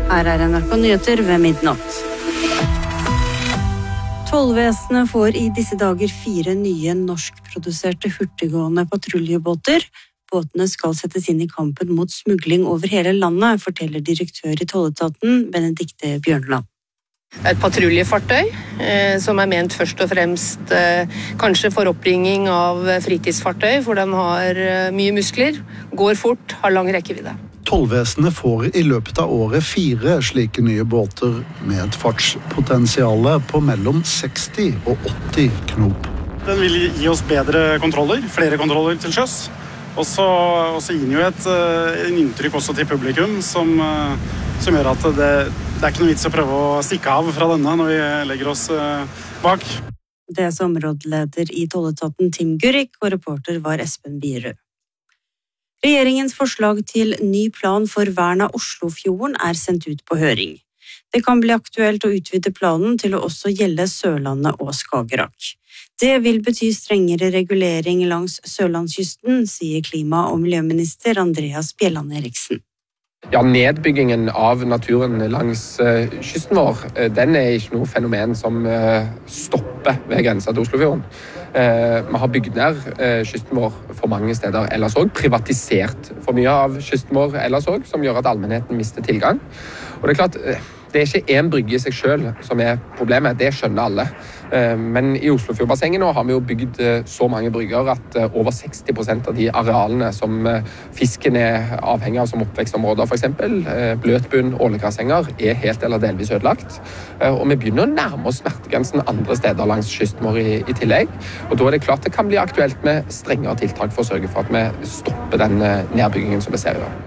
Her NRK Nyheter ved midnatt. Tollvesenet får i disse dager 4 nye norskproduserte hurtiggående patruljebåter. Båtene skal settes inn i kampen mot smugling over hele landet, forteller direktør i Tolletaten, Benedikte Bjørnland. Et patruljefartøy som ment først og fremst kanskje for oppringing av fritidsfartøy, for den har mye muskler, går fort, har lang rekkevidde. Tollvesenet får i løpet av året 4 slike nye båter med et fartspotensiale på mellom 60 og 80 knop. Den vil gi oss bedre kontroller, flere kontroller til sjøs. Og så gir den jo en inntrykk også til publikum som gjør at det er ikke noe vits å prøve å stikke av fra denne når vi legger oss bak. Det som områdeleder i Tolletaten Tim Gurrik, og reporter var Espen Bierud. Regjeringens forslag til ny plan for vern av Oslofjorden er sendt ut på høring. Det kan bli aktuelt å utvide planen til å også gjelde Sørlandet og Skagerrak. Det vil bety strengere regulering langs Sørlandskysten, sier klima- og miljøminister Andreas Bjelland Eriksen. Ja, nedbyggingen av naturen langs kysten vår, den er ikke noe fenomen som stopper ved grensa til Oslofjorden. Vi har bygd ned kysten vår for mange steder ellers også, privatisert for mye av kysten vår ellers også, som gjør at allmennheten mister tilgang. Og det er klart, det er ikke en brygge i seg selv som er problemet, det skjønner alle. Men i Oslofjordbassenget nå har vi jo bygd så mange brygger at over 60% av de arealene som fisken er avhengig av som oppvekstområder, for eksempel bløtbunn, ålegrassenger, er helt eller delvis ødelagt. Og vi begynner å nærme oss smertegrensen andre steder langs kysten vår i tillegg. Og da er det klart det kan bli aktuelt med strengere tiltak for å sørge for at vi stopper den nedbyggingen som vi ser i dag.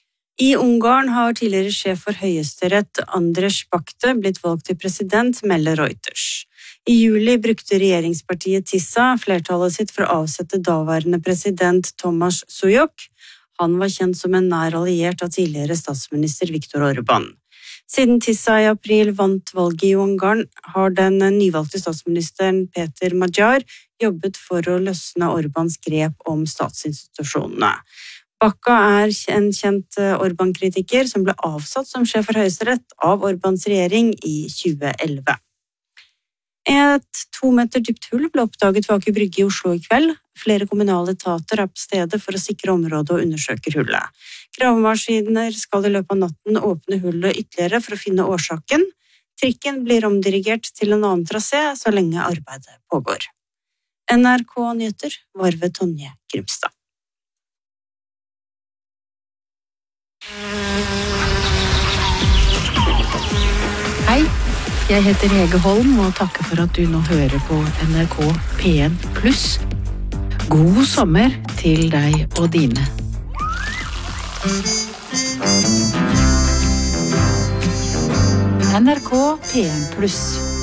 I Ungarn har tidligere sjef for Høyesterett Andres Bakte blitt valgt til president, melder Reuters. I juli brukte regjeringspartiet TISA flertallet sitt for å avsette daværende president Tomáš Sujok. Han var kjent som en nær alliert av tidligere statsminister Viktor Orbán. Siden TISA i april vant valget i Ungarn, har den nyvalgte statsministeren Peter Magyar jobbet for å løsne Orbáns grep om statsinstitusjonene. Bakka er en kjent Orbán-kritiker som ble avsatt som sjef for Høyesterett av Orbáns regjering i 2011. Et 2 meter dypt hull ble oppdaget ved Aker Brygge i Oslo i kveld. Flere kommunale etater er på stedet for å sikre området og undersøke hullet. Gravemaskiner skal i løpet av natten åpne hullet ytterligere for å finne årsaken. Trikken blir omdirigert til en annen trasé så lenge arbeidet pågår. NRK Nyheter var ved Tonje Grimstad. Hei, jeg heter Hege Holm og takker for at du nå hører på NRK P1+. God sommer til deg og dine. NRK P1+.